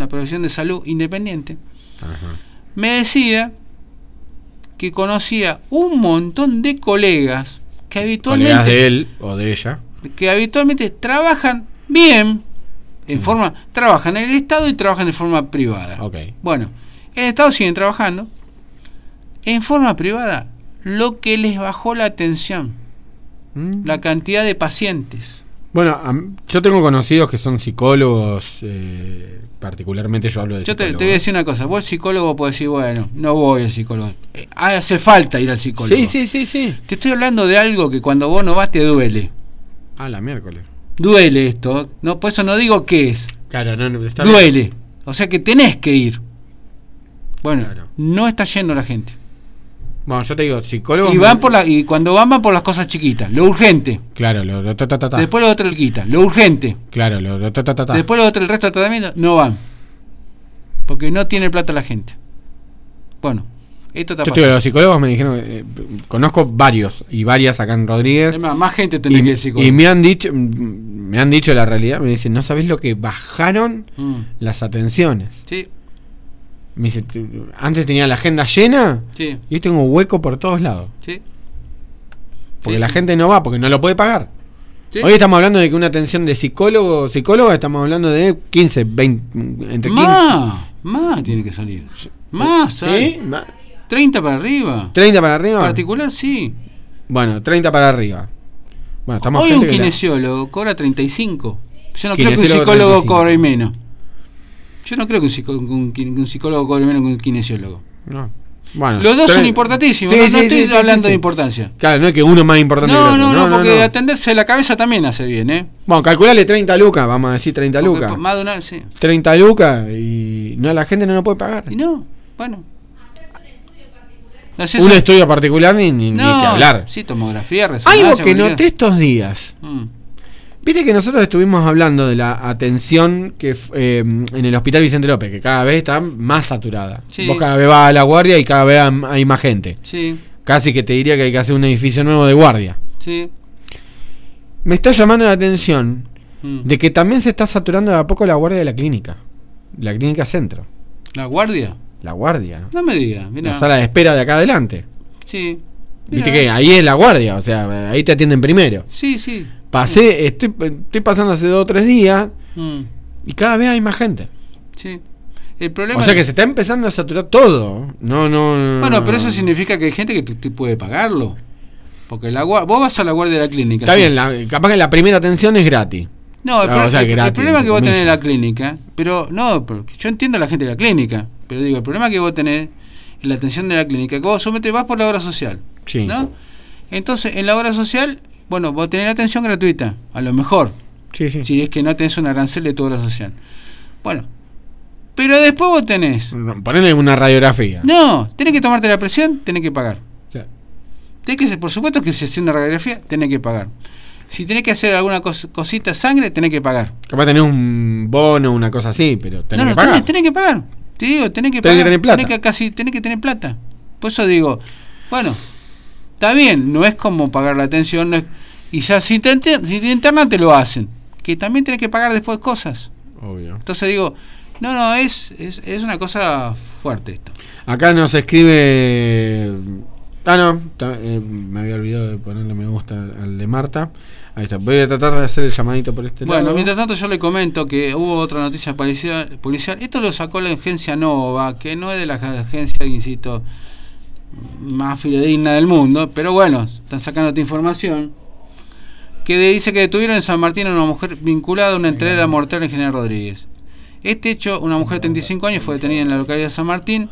profesión de salud independiente, Ajá. me decía que conocía un montón de colegas que habitualmente, Colegas de él o de ella. que habitualmente trabajan bien, trabajan en el Estado y trabajan de forma privada. Okay. Bueno, en el Estado siguen trabajando, en forma privada, lo que les bajó la atención, la cantidad de pacientes. Bueno, yo tengo conocidos que son psicólogos, particularmente yo hablo de Yo te psicólogos. voy a decir una cosa, vos el psicólogo podés decir, bueno, no voy al psicólogo, hace falta ir al psicólogo. Sí. Te estoy hablando de algo que cuando vos no vas te duele. La miércoles. Duele esto, no, por eso no digo qué es. Claro, no está Duele. bien. O sea que tenés que ir. Bueno, Claro. no está yendo la gente. Bueno, yo te digo, psicólogos. Y cuando van por las cosas chiquitas, lo urgente. Claro, Después lo otro chiquita, lo urgente. Claro, Después lo otro, el resto del tratamiento, no van. Porque no tiene plata la gente. Bueno, esto está Yo te digo, pasando. los psicólogos me dijeron, conozco varios y varias acá en Rodríguez. Además, más gente tendría que ir al psicólogo. Y me han dicho la realidad, me dicen, no sabés lo que bajaron las atenciones. Sí, Me dice, antes tenía la agenda llena sí, y hoy tengo hueco por todos lados. sí. Porque Sí, la sí. gente no va, porque no lo puede pagar. Sí. Hoy estamos hablando de que una atención de psicóloga, estamos hablando de 15, 20, entre 15. Más tiene que salir. Más, ¿Sí? ¿sabes? 30 para arriba. 30 para arriba. Particular, sí. Bueno, 30 para arriba. Bueno, estamos Hoy gente un que kinesiólogo cobra 35. Yo no creo que un Kinesiólogo psicólogo 35. cobre menos. Yo no creo que un psicólogo cobre menos que un kinesiólogo. No. Bueno, Los dos son importantísimos. Sí, no sí, estoy sí, hablando sí. de importancia. Claro, no es que uno es más importante que el otro. No, porque atenderse la cabeza también hace bien, ¿eh? Bueno, calculale 30 lucas, vamos a decir 30 Porque lucas. más de una, sí. 30 lucas y no, la gente no lo puede pagar. Y no, bueno. Un estudio particular ni que hablar. Sí, tomografía, resonancia. Algo que cualquier- noté estos días. Viste que nosotros estuvimos hablando de la atención que en el Hospital Vicente López, que cada vez está más saturada. Sí. Vos cada vez vas a la guardia y cada vez hay más gente. Sí, Casi que te diría que hay que hacer un edificio nuevo de guardia. sí. Me está llamando la atención Mm. de que también se está saturando de a poco la guardia de la clínica centro. ¿La guardia? La guardia. No me digas, mira. La sala de espera de acá adelante. Sí. Viste Mirá. que ahí es la guardia, o sea, ahí te atienden primero. Sí, sí. Estoy pasando hace 2 o 3 días Mm. y cada vez hay más gente. Sí. El problema O sea que se está empezando a saturar todo. No. Bueno, pero eso significa que hay gente que te puede pagarlo. Porque vos vas a la guardia de la clínica. Está ¿sí? bien, capaz que la primera atención es gratis. No, el, Claro, o sea, el gratis, problema que vos entre tenés en la comillas. clínica, pero no, porque yo entiendo a la gente de la clínica, pero digo, el problema que vos tenés en la atención de la clínica, que vos solamente vas por la obra social, Sí. ¿no? Entonces, en la obra social, bueno, vos tenés atención gratuita, a lo mejor, Sí. si es que no tenés un arancel de tu obra social. Bueno, pero después vos tenés, Ponele una radiografía. no, tenés que tomarte la presión, tenés que pagar. Claro. Tenés que, por supuesto que si haces una radiografía, tenés que pagar. Si tenés que hacer alguna cosita sangre, tenés que pagar. Capaz tenés un bono, una cosa así, pero tenés que pagar. Tenés que pagar. Te digo, tenés que Tenés pagar. que tener plata. Tenés que tener plata. Por eso digo, bueno, está bien, no es como pagar la atención, no es, y ya si te internan te lo hacen. Que también tenés que pagar después cosas. Obvio. Entonces digo, no, es una cosa fuerte esto. Acá nos escribe. Me había olvidado de ponerle me gusta al de Marta. Ahí está. Voy a tratar de hacer el llamadito por este lado. Bueno, mientras tanto yo le comento que hubo otra noticia policial. Esto lo sacó la agencia Nova, que no es de las agencias, insisto, más fidedigna del mundo, pero bueno, están sacando esta información, que dice que detuvieron en San Martín a una mujer vinculada a una entrega mortal en General Rodríguez. Este hecho, una mujer de 35 años fue detenida en la localidad de San Martín,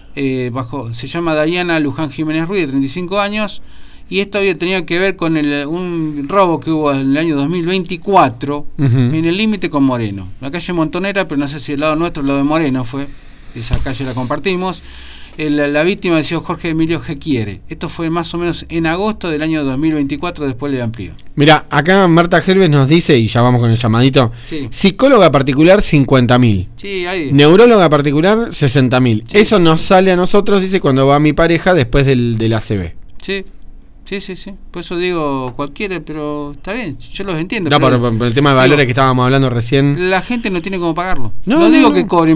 se llama Dayana Luján Jiménez Ruiz, de 35 años, y esto había tenido que ver con un robo que hubo en el año 2024 en el límite con Moreno, la calle Montonera, pero no sé si el lado nuestro o el lado de Moreno fue, esa calle la compartimos. La víctima decía Jorge Emilio Gequiere. Esto fue más o menos en agosto del año 2024, después le amplió. Mira, acá Marta Helves nos dice, y ya vamos con el llamadito, Sí. psicóloga particular 50.000, Sí, ahí. neuróloga particular 60.000. Sí. Eso nos sale a nosotros, dice, cuando va mi pareja después del ACV. Sí. Por eso digo cualquiera, pero está bien, yo los entiendo. No, pero por el tema de valores que estábamos hablando recién. la gente no tiene cómo pagarlo. No, No digo no. que cobren